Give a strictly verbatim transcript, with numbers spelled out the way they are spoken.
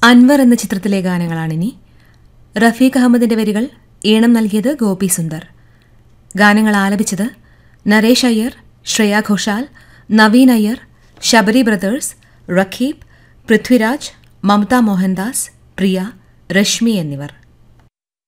അൻവർ എന്ന ചിത്രത്തിലെ ഗാനങ്ങളാണിനി. റഫീഖ് അഹമ്മദിന്റെ വരികൾ, ഈണം നൽകിയത് ഗോപി സുന്ദർ. ഗാനങ്ങൾ ആലപിച്ചത് നരേഷ് അയ്യർ, ശ്രേയ ഘോഷാൽ, നവീൻ അയ്യർ, ശബരി ബ്രദേഴ്സ്, റഖീബ്, പൃഥ്വിരാജ്, മമത മോഹൻദാസ്, പ്രിയ, രശ്മി എന്നിവർ.